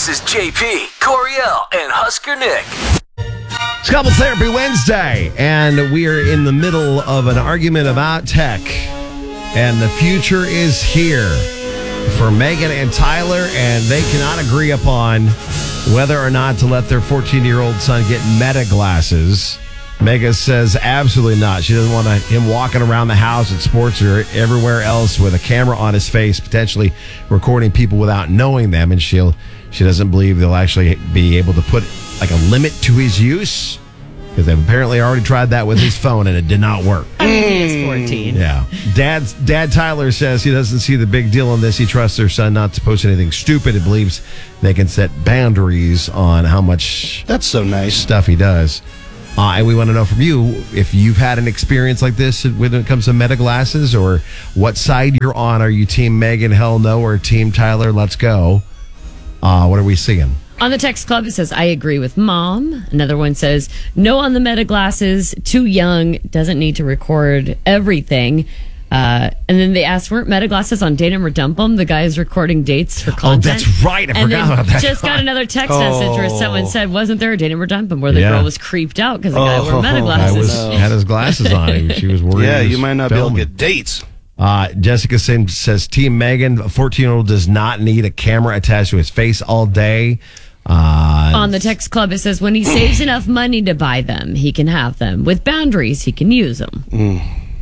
This is JP, Coriel, and Husker Nick. It's Couple Therapy Wednesday, and we are in the middle of an argument about tech. And the future is here for Megan and Tyler, and they cannot agree upon whether or not to let their 14-year-old son get Meta glasses. Megan says absolutely not. She doesn't want him walking around the house at sports or everywhere else with a camera on his face, potentially recording people without knowing them. And she doesn't believe they'll actually be able to put like a limit to his use, because they've apparently already tried that with his phone and it did not work. I mean, he is 14. Yeah. Dad Tyler says he doesn't see the big deal in this. He trusts their son not to post anything stupid and believes they can set boundaries on how much That's so nice. stuff he does. And we want to know from you if you've had an experience like this when it comes to Meta glasses, or what side you're on. Are you Team Megan, hell no, or Team Tyler, let's go? What are we seeing? On the text club, it says, I agree with mom. Another one says, no on the Meta glasses, too young, doesn't need to record everything. And then they asked, weren't Meta glasses on Date 'Em or Dump 'Em? The guy is recording dates for content. Oh, that's right. I forgot about that. Just got another text message where someone said, wasn't there a Date 'Em or Dump 'Em where the girl was creeped out because the guy wore Meta glasses? Had his glasses on. She was worried. Yeah, you might not be able to get dates. Jessica says, Team Megan, a 14-year-old does not need a camera attached to his face all day. On the text club, it says, when he saves enough money to buy them, he can have them. With boundaries, he can use them.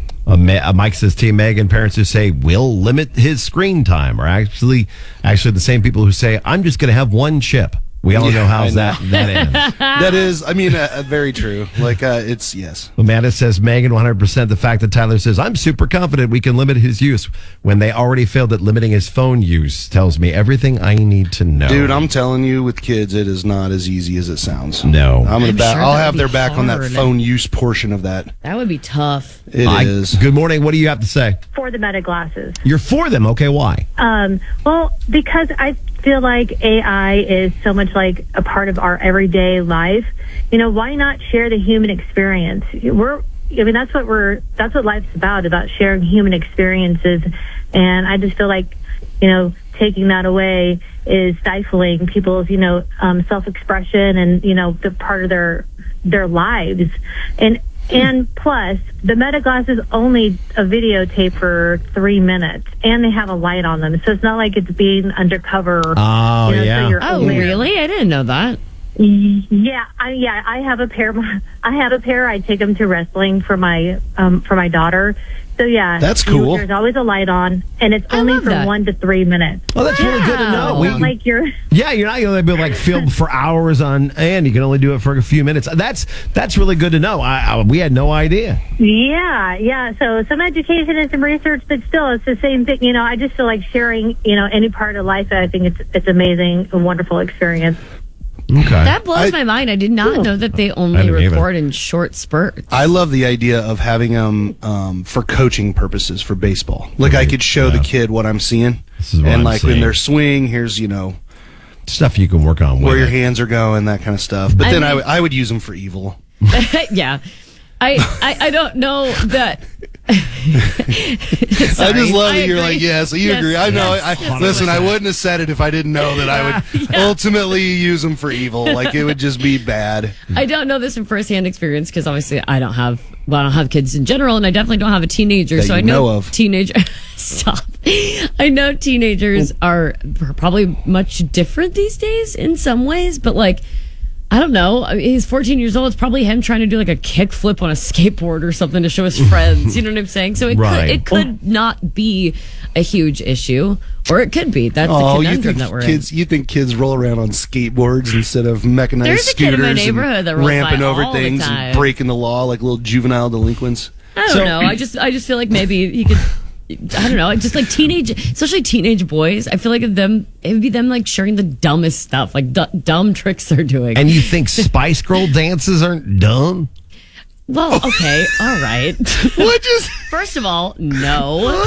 Mike says, Team Megan, parents who say, we'll limit his screen time are actually the same people who say, I'm just going to have one chip. We all know how that ends. That is, I mean, very true. Like, it's, yes. Amanda says, Megan, 100%. The fact that Tyler says, I'm super confident we can limit his use when they already failed at limiting his phone use tells me everything I need to know. Dude, I'm telling you, with kids, it is not as easy as it sounds. No. I'll have their back on that phone use portion of that. That would be tough. It is. Good morning. What do you have to say? For the Meta glasses. You're for them. Okay, why? Well, because I feel like AI is so much like a part of our everyday life. You know, why not share the human experience? That's what life's about sharing human experiences. And I just feel like, taking that away is stifling people's, self-expression and, the part of their lives. And plus, the Meta glasses only a videotape for 3 minutes, and they have a light on them, so it's not like it's being undercover. Oh, yeah. So you're aware. Really? I didn't know that. Yeah, I have a pair. I take them to wrestling for my daughter. So yeah, that's cool. There's always a light on, and it's only for 1 to 3 minutes. Oh, that's really good to know. You're not going to be like filmed for hours on end. You can only do it for a few minutes. That's really good to know. We had no idea. Yeah. So some education and some research, but still, it's the same thing. I just feel like sharing, any part of life. I think it's amazing, a wonderful experience. Okay. That blows my mind. I did not know that they only record in short spurts. I love the idea of having them for coaching purposes for baseball. Like, I could show the kid what I'm seeing. This is what I'm seeing. When they're swing, here's, stuff you can work on. Where your hands are going, that kind of stuff. But I would use them for evil. Yeah. I don't know that. I just love that you're like, yeah, so you agree. I know. Listen, I wouldn't have said it if I didn't know that I would ultimately use them for evil. Like, it would just be bad. I don't know this from firsthand experience because obviously I don't have kids in general, and I definitely don't have a teenager. That so you I know of. Stop. I know teenagers are probably much different these days in some ways, but like, I don't know. I mean, he's 14 years old. It's probably him trying to do like a kickflip on a skateboard or something to show his friends. You know what I'm saying? So it could not be a huge issue, or it could be. That's the conundrum that we're in. You think kids roll around on skateboards instead of mechanized scooters? There's a kid in my neighborhood that rolls ramping by over all things the time. and breaking the law like little juvenile delinquents. I don't know. I just feel like maybe he could. I don't know, just like especially teenage boys. I feel like it would be them like sharing the dumbest stuff, like dumb tricks they're doing. And you think Spice Girl dances aren't dumb? Well, okay, all right. First of all, no.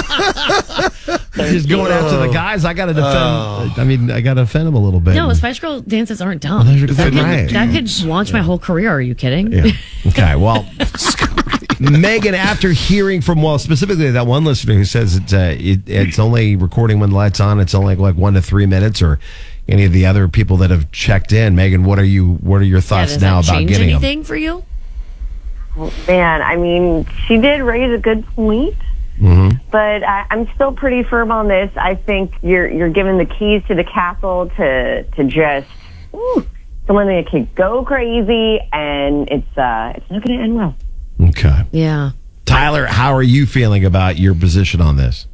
Just going after the guys, I got to defend. I got to defend them a little bit. No, Spice Girl dances aren't dumb. That could launch my whole career. Are you kidding? Yeah. Okay, well, Megan, after hearing from, specifically that one listener who says it's only recording when the light's on, it's only like 1 to 3 minutes, or any of the other people that have checked in. Megan, what are your thoughts now about change getting anything them? for you? Man, I mean, she did raise a good point, but I'm still pretty firm on this. I think you're given the keys to the castle to just someone that could go crazy, and it's not going to end well. Okay. Yeah. Tyler, how are you feeling about your position on this?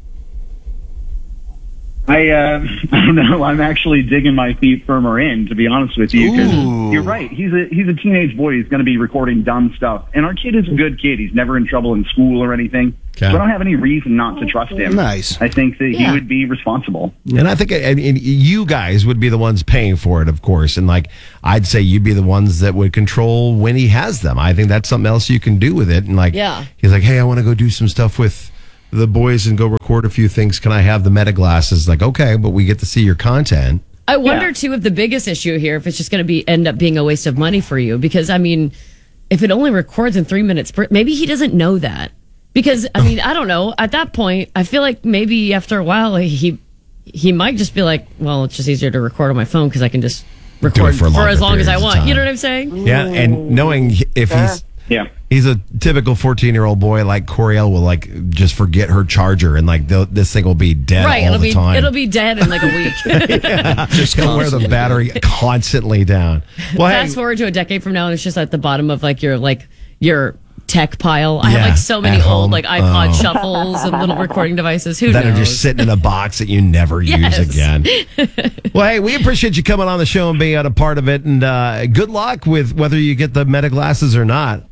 I don't know. I'm actually digging my feet firmer in, to be honest with you. 'Cause you're right. He's a teenage boy. He's going to be recording dumb stuff. And our kid is a good kid. He's never in trouble in school or anything. Okay. So I don't have any reason not to trust him. Nice. I think that he would be responsible. And I think and you guys would be the ones paying for it, of course. And like, I'd say you'd be the ones that would control when he has them. I think that's something else you can do with it. And like, he's like, hey, I want to go do some stuff with the boys and go record a few things. Can I have the meta glasses? Like, okay, but we get to see your content. I wonder too if the biggest issue here, if it's just going to end up being a waste of money for you, because I mean, if it only records in 3 minutes, maybe he doesn't know that. Because I mean, I don't know. At that point, I feel like maybe after a while he might just be like, well, it's just easier to record on my phone because I can just record for as long as I want. You know what I'm saying? Yeah, and knowing if he's a typical 14-year-old boy, like Coriel will like just forget her charger and like this thing will be dead all the time. It'll be dead in like a week. Just gonna wear the battery constantly down. Well, fast forward to a decade from now, and it's just at the bottom of like your tech pile. I have like so many old like iPod shuffles and little recording devices. Who knows? That are just sitting in a box that you never use again. Well, hey, we appreciate you coming on the show and being a part of it. And good luck with whether you get the meta glasses or not.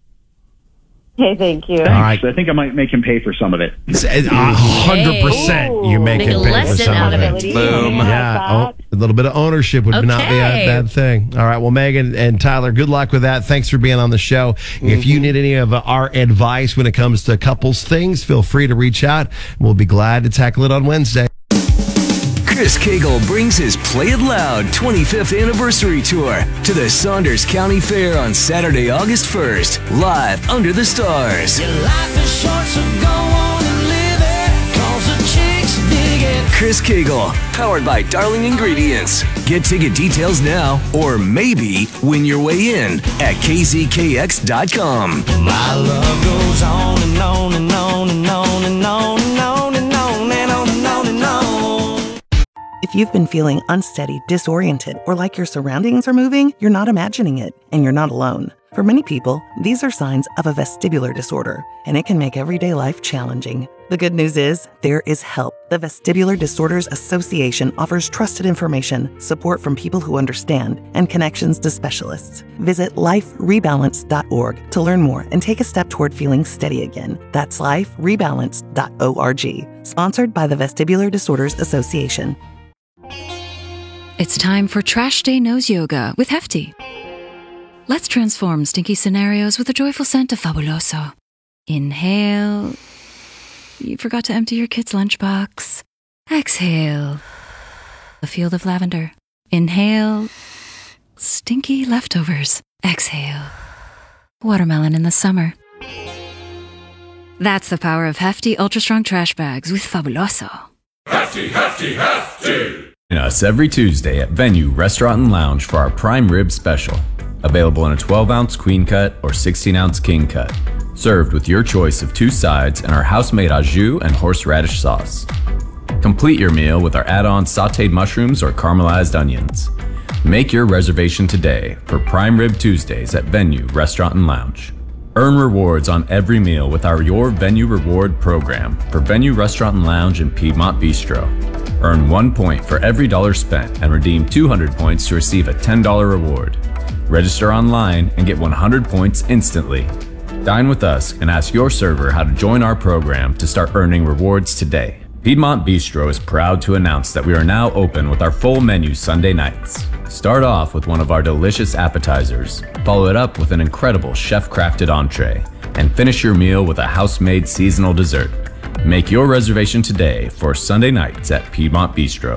Hey, thank you. All right. So I think I might make him pay for some of it. 100% you make him pay for some of it. Boom. Yeah. A little bit of ownership would not be a bad thing. All right. Well, Megan and Tyler, good luck with that. Thanks for being on the show. If you need any of our advice when it comes to couples things, feel free to reach out. We'll be glad to tackle it on Wednesday. Chris Cagle brings his Play It Loud 25th anniversary tour to the Saunders County Fair on Saturday, August 1st, live under the stars. Your life is short, so go on and live it, 'cause the chicks dig it. Chris Cagle, powered by Darling Ingredients. Get ticket details now, or maybe win your way in at kzkx.com. My love goes on and on and on and on and on and on and on and on and on and on. If you've been feeling unsteady, disoriented, or like your surroundings are moving, you're not imagining it, and you're not alone. For many people, these are signs of a vestibular disorder, and it can make everyday life challenging. The good news is, there is help. The Vestibular Disorders Association offers trusted information, support from people who understand, and connections to specialists. Visit liferebalance.org to learn more and take a step toward feeling steady again. That's liferebalance.org. Sponsored by the Vestibular Disorders Association. It's time for Trash Day Nose Yoga with Hefty. Let's transform stinky scenarios with a joyful scent of Fabuloso. Inhale. You forgot to empty your kid's lunchbox. Exhale. A field of lavender. Inhale. Stinky leftovers. Exhale. Watermelon in the summer. That's the power of Hefty Ultra Strong Trash Bags with Fabuloso. Hefty, Hefty, Hefty! Join us every Tuesday at Venue Restaurant and Lounge for our prime rib special. Available in a 12-ounce queen cut or 16-ounce king cut. Served with your choice of 2 sides and our house-made au jus and horseradish sauce. Complete your meal with our add-on sautéed mushrooms or caramelized onions. Make your reservation today for Prime Rib Tuesdays at Venue Restaurant and Lounge. Earn rewards on every meal with our Your Venue Reward program for Venue Restaurant and Lounge in Piedmont Bistro. Earn 1 point for every $1 spent and redeem 200 points to receive a $10 reward. Register online and get 100 points instantly. Dine with us and ask your server how to join our program to start earning rewards today. Piedmont Bistro is proud to announce that we are now open with our full menu Sunday nights. Start off with one of our delicious appetizers, follow it up with an incredible chef-crafted entree, and finish your meal with a house-made seasonal dessert. Make your reservation today for Sunday nights at Piedmont Bistro.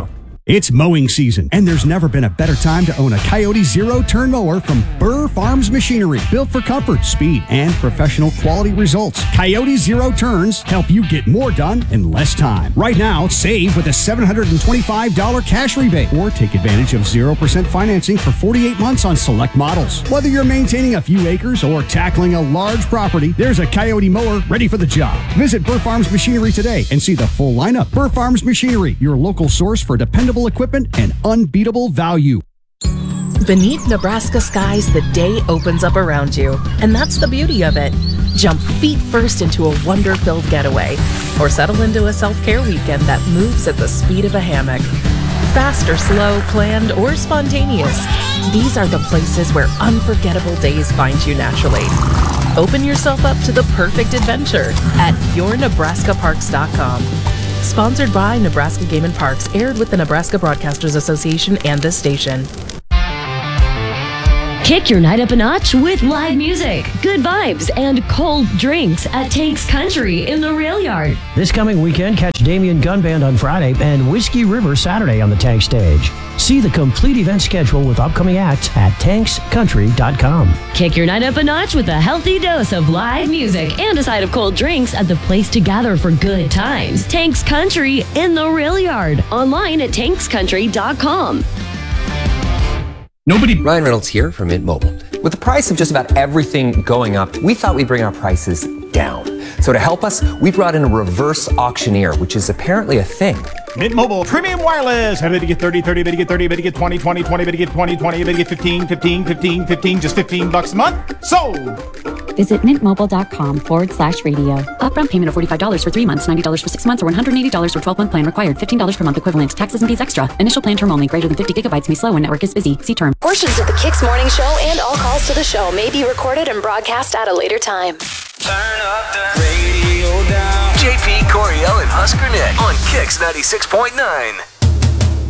It's mowing season, and there's never been a better time to own a Coyote zero-turn mower from Burr Farms Machinery. Built for comfort, speed, and professional quality results. Coyote Zero Turns help you get more done in less time. Right now, save with a $725 cash rebate, or take advantage of 0% financing for 48 months on select models. Whether you're maintaining a few acres or tackling a large property, there's a Coyote mower ready for the job. Visit Burr Farms Machinery today and see the full lineup. Burr Farms Machinery, your local source for dependable equipment and unbeatable value. Beneath Nebraska skies, the day opens up around you, and that's the beauty of it. Jump feet first into a wonder-filled getaway, or settle into a self-care weekend that moves at the speed of a hammock. Fast or slow, planned or spontaneous, these are the places where unforgettable days find you naturally. Open yourself up to the perfect adventure at yournebraskaparks.com. Sponsored by Nebraska Game and Parks, aired with the Nebraska Broadcasters Association and this station. Kick your night up a notch with live music, good vibes, and cold drinks at Tank's Country in the Rail Yard. This coming weekend, catch Damien Gun Band on Friday and Whiskey River Saturday on the Tank stage. See the complete event schedule with upcoming acts at tankscountry.com. Kick your night up a notch with a healthy dose of live music and a side of cold drinks at the place to gather for good times. Tank's Country in the Rail Yard. Online at tankscountry.com. Ryan Reynolds here from Mint Mobile. With the price of just about everything going up, we thought we'd bring our prices down. So to help us, we brought in a reverse auctioneer, which is apparently a thing. Mint Mobile Premium Wireless. How did you get 30, 30, better get 30, better get 20, 20, 20, better get 20, 20, better get 15, 15, 15, 15, just $15 a month? Sold! Visit mintmobile.com/radio. Upfront payment of $45 for 3 months, $90 for 6 months, or $180 for 12-month plan required. $15 per month equivalent. Taxes and fees extra. Initial plan term only. Greater than 50 gigabytes may slow when network is busy. See term. Portions of the Kicks Morning Show and all calls to the show may be recorded and broadcast at a later time. Turn up the radio down. JP, Coriel, and Husker Nick on Kicks 96.9.